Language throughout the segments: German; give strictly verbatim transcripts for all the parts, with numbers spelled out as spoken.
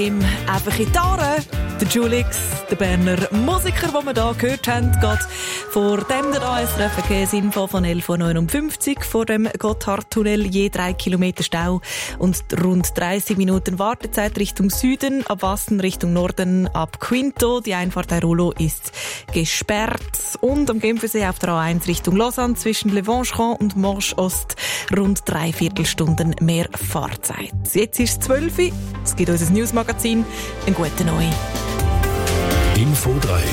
Einfach Gitarre, der Julix, der Berner Musiker, den wir hier gehört haben, geht vor dem der A S R Verkehrsinfo von elf Uhr neunundfünfzig vor dem Gotthardtunnel, je drei Kilometer Stau und rund dreißig Minuten Wartezeit Richtung Süden, ab Wassen Richtung Norden, ab Quinto. Die Einfahrt Airolo ist gesperrt und am Genfersee auf der A eins Richtung Lausanne zwischen Le Vancheron und Morges Ost rund drei Viertelstunden mehr Fahrzeit. Jetzt ist es zwölf Uhr, es gibt unser Newsmagazin. Ein guter Neu. Info drei.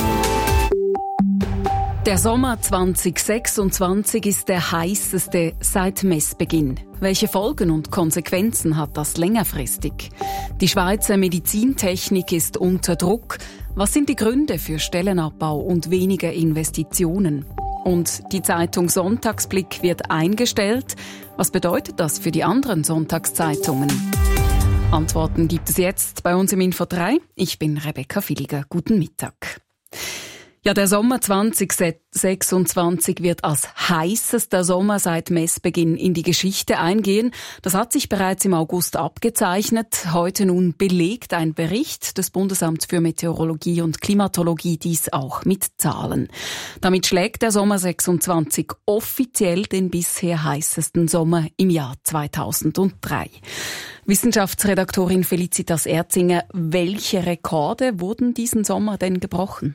Der Sommer zwanzig sechsundzwanzig ist der heißeste seit Messbeginn. Welche Folgen und Konsequenzen hat das längerfristig? Die Schweizer Medizintechnik ist unter Druck. Was sind die Gründe für Stellenabbau und weniger Investitionen? Und die Zeitung Sonntagsblick wird eingestellt. Was bedeutet das für die anderen Sonntagszeitungen? Antworten gibt es jetzt bei uns im Info drei. Ich bin Rebecca Filiger. Guten Mittag. Ja, der Sommer zwanzig sechsundzwanzig wird als heißester Sommer seit Messbeginn in die Geschichte eingehen. Das hat sich bereits im August abgezeichnet. Heute nun belegt ein Bericht des Bundesamts für Meteorologie und Klimatologie dies auch mit Zahlen. Damit schlägt der Sommer sechsundzwanzig offiziell den bisher heißesten Sommer im Jahr zweitausenddrei. Wissenschaftsredaktorin Felicitas Erzinger, welche Rekorde wurden diesen Sommer denn gebrochen?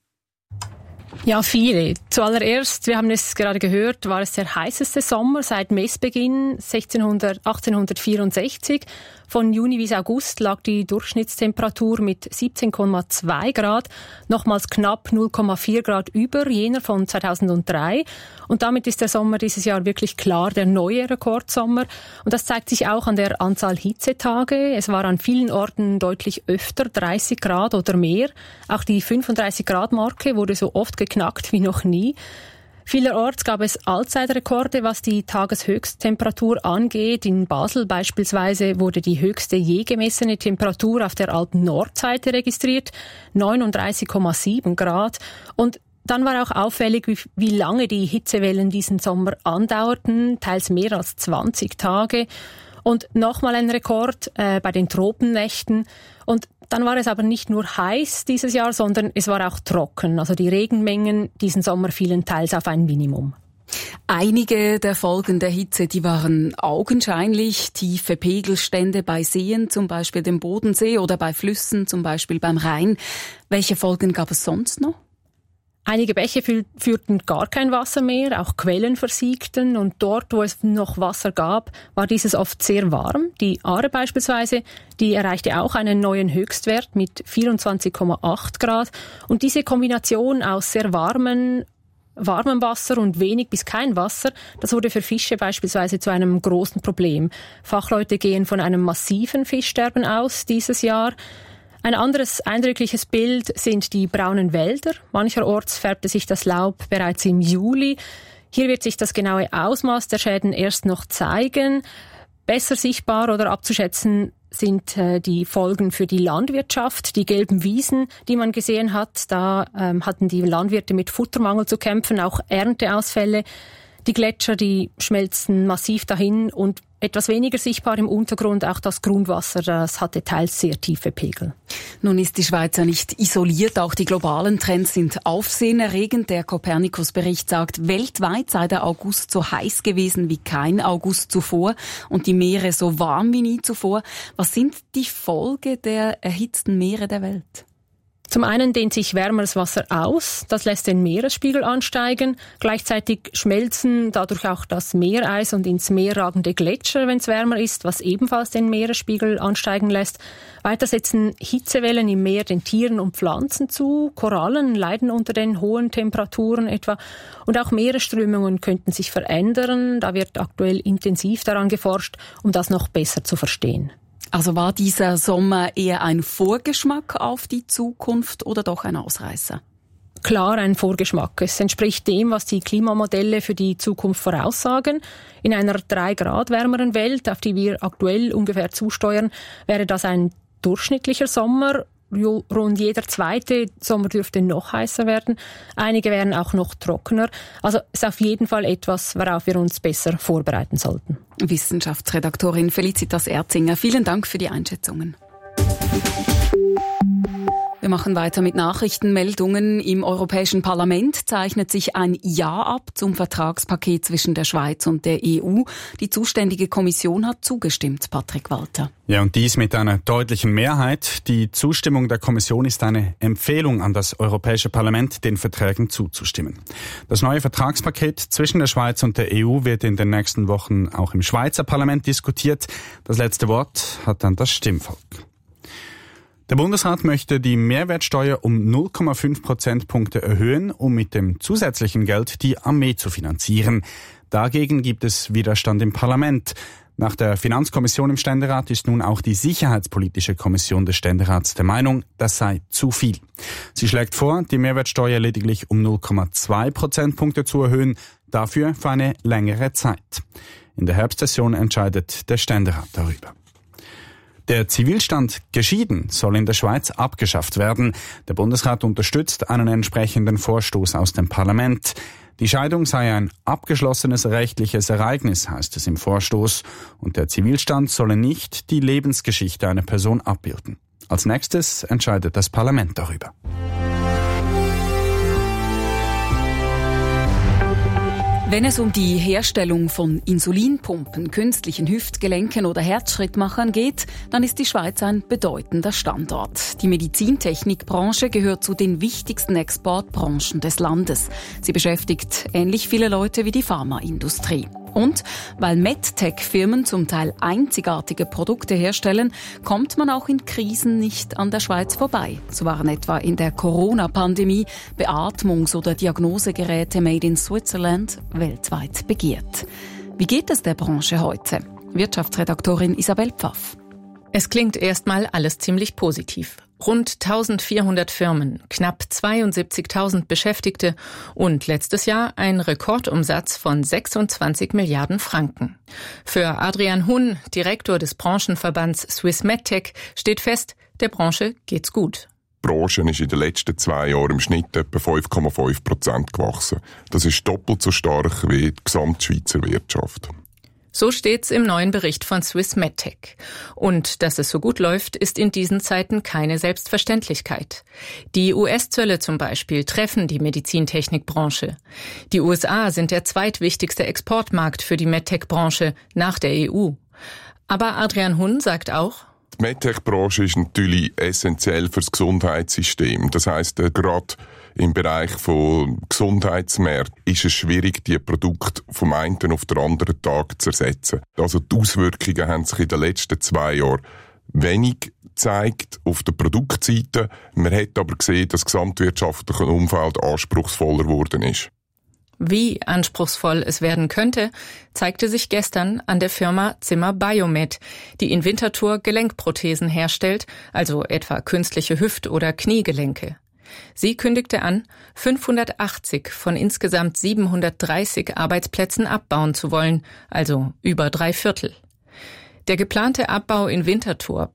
Ja, viele. Zuallererst, wir haben es gerade gehört, war es der heißeste Sommer seit Messbeginn achtzehnhundertvierundsechzig. Von Juni bis August lag die Durchschnittstemperatur mit siebzehn Komma zwei Grad, nochmals knapp null Komma vier Grad über jener von zweitausenddrei. Und damit ist der Sommer dieses Jahr wirklich klar der neue Rekordsommer. Und das zeigt sich auch an der Anzahl Hitzetage. Es war an vielen Orten deutlich öfter dreißig Grad oder mehr. Auch die fünfunddreißig Grad Marke wurde so oft geknackt wie noch nie. Vielerorts gab es Allzeitrekorde, was die Tageshöchsttemperatur angeht. In Basel beispielsweise wurde die höchste je gemessene Temperatur auf der Alpen-Nordseite registriert, neununddreißig Komma sieben Grad. Und dann war auch auffällig, wie, wie lange die Hitzewellen diesen Sommer andauerten, teils mehr als zwanzig Tage. Und nochmal ein Rekord äh, bei den Tropennächten. Und dann war es aber nicht nur heiß dieses Jahr, sondern es war auch trocken. Also die Regenmengen diesen Sommer fielen teils auf ein Minimum. Einige der Folgen der Hitze, die waren augenscheinlich. Tiefe Pegelstände bei Seen, zum Beispiel dem Bodensee, oder bei Flüssen, zum Beispiel beim Rhein. Welche Folgen gab es sonst noch? Einige Bäche führten gar kein Wasser mehr, auch Quellen versiegten und dort, wo es noch Wasser gab, war dieses oft sehr warm. Die Aare beispielsweise, die erreichte auch einen neuen Höchstwert mit vierundzwanzig Komma acht Grad und diese Kombination aus sehr warmen, warmem Wasser und wenig bis kein Wasser, das wurde für Fische beispielsweise zu einem großen Problem. Fachleute gehen von einem massiven Fischsterben aus dieses Jahr. Ein anderes eindrückliches Bild sind die braunen Wälder. Mancherorts färbte sich das Laub bereits im Juli. Hier wird sich das genaue Ausmaß der Schäden erst noch zeigen. Besser sichtbar oder abzuschätzen sind äh, die Folgen für die Landwirtschaft. Die gelben Wiesen, die man gesehen hat, da ähm, hatten die Landwirte mit Futtermangel zu kämpfen, auch Ernteausfälle. Die Gletscher, die schmelzen massiv dahin und etwas weniger sichtbar im Untergrund, auch das Grundwasser, das hatte teils sehr tiefe Pegel. Nun ist die Schweiz ja nicht isoliert, auch die globalen Trends sind aufsehenerregend. Der Copernicus-Bericht sagt, weltweit sei der August so heiß gewesen wie kein August zuvor und die Meere so warm wie nie zuvor. Was sind die Folgen der erhitzten Meere der Welt? Zum einen dehnt sich wärmeres Wasser aus, das lässt den Meeresspiegel ansteigen. Gleichzeitig schmelzen dadurch auch das Meereis und ins Meer ragende Gletscher, wenn es wärmer ist, was ebenfalls den Meeresspiegel ansteigen lässt. Weiter setzen Hitzewellen im Meer den Tieren und Pflanzen zu. Korallen leiden unter den hohen Temperaturen etwa. Und auch Meeresströmungen könnten sich verändern. Da wird aktuell intensiv daran geforscht, um das noch besser zu verstehen. Also war dieser Sommer eher ein Vorgeschmack auf die Zukunft oder doch ein Ausreißer? Klar ein Vorgeschmack. Es entspricht dem, was die Klimamodelle für die Zukunft voraussagen. In einer drei Grad wärmeren Welt, auf die wir aktuell ungefähr zusteuern, wäre das ein durchschnittlicher Sommer. Rund jeder zweite Sommer dürfte noch heißer werden. Einige wären auch noch trockener. Also es ist auf jeden Fall etwas, worauf wir uns besser vorbereiten sollten. Wissenschaftsredaktorin Felicitas Erzinger, vielen Dank für die Einschätzungen. Wir machen weiter mit Nachrichtenmeldungen. Im Europäischen Parlament zeichnet sich ein Ja ab zum Vertragspaket zwischen der Schweiz und der E U. Die zuständige Kommission hat zugestimmt, Patrick Walter. Ja, und dies mit einer deutlichen Mehrheit. Die Zustimmung der Kommission ist eine Empfehlung an das Europäische Parlament, den Verträgen zuzustimmen. Das neue Vertragspaket zwischen der Schweiz und der E U wird in den nächsten Wochen auch im Schweizer Parlament diskutiert. Das letzte Wort hat dann das Stimmvolk. Der Bundesrat möchte die Mehrwertsteuer um null Komma fünf Prozentpunkte erhöhen, um mit dem zusätzlichen Geld die Armee zu finanzieren. Dagegen gibt es Widerstand im Parlament. Nach der Finanzkommission im Ständerat ist nun auch die Sicherheitspolitische Kommission des Ständerats der Meinung, das sei zu viel. Sie schlägt vor, die Mehrwertsteuer lediglich um null Komma zwei Prozentpunkte zu erhöhen, dafür für eine längere Zeit. In der Herbstsession entscheidet der Ständerat darüber. Der Zivilstand geschieden soll in der Schweiz abgeschafft werden. Der Bundesrat unterstützt einen entsprechenden Vorstoß aus dem Parlament. Die Scheidung sei ein abgeschlossenes rechtliches Ereignis, heißt es im Vorstoß. Und der Zivilstand solle nicht die Lebensgeschichte einer Person abbilden. Als nächstes entscheidet das Parlament darüber. Wenn es um die Herstellung von Insulinpumpen, künstlichen Hüftgelenken oder Herzschrittmachern geht, dann ist die Schweiz ein bedeutender Standort. Die Medizintechnikbranche gehört zu den wichtigsten Exportbranchen des Landes. Sie beschäftigt ähnlich viele Leute wie die Pharmaindustrie. Und weil MedTech-Firmen zum Teil einzigartige Produkte herstellen, kommt man auch in Krisen nicht an der Schweiz vorbei. So waren etwa in der Corona-Pandemie Beatmungs- oder Diagnosegeräte made in Switzerland weltweit begehrt. Wie geht es der Branche heute? Wirtschaftsredaktorin Isabel Pfaff. Es klingt erstmal alles ziemlich positiv. Rund eintausendvierhundert Firmen, knapp zweiundsiebzigtausend Beschäftigte und letztes Jahr ein Rekordumsatz von sechsundzwanzig Milliarden Franken. Für Adrian Hunn, Direktor des Branchenverbands Swiss MedTech, steht fest, der Branche geht's gut. Die Branche ist in den letzten zwei Jahren im Schnitt etwa fünf Komma fünf Prozent gewachsen. Das ist doppelt so stark wie die Gesamtschweizer Wirtschaft. So steht's im neuen Bericht von Swiss MedTech. Und dass es so gut läuft, ist in diesen Zeiten keine Selbstverständlichkeit. Die U S-Zölle zum Beispiel treffen die Medizintechnikbranche. Die U S A sind der zweitwichtigste Exportmarkt für die MedTech-Branche nach der E U. Aber Adrian Hunn sagt auch, die MedTech-Branche ist natürlich essentiell für das Gesundheitssystem. Das heisst, äh, gerade im Bereich von Gesundheitsmärkten ist es schwierig, die Produkte vom einen auf den anderen Tag zu ersetzen. Also die Auswirkungen haben sich in den letzten zwei Jahren wenig gezeigt auf der Produktseite. Man hat aber gesehen, dass das gesamtwirtschaftliche Umfeld anspruchsvoller geworden ist. Wie anspruchsvoll es werden könnte, zeigte sich gestern an der Firma Zimmer Biomed, die in Winterthur Gelenkprothesen herstellt, also etwa künstliche Hüft- oder Kniegelenke. Sie kündigte an, fünfhundertachtzig von insgesamt siebenhundertdreißig Arbeitsplätzen abbauen zu wollen, also über drei Viertel. Der geplante Abbau in Winterthur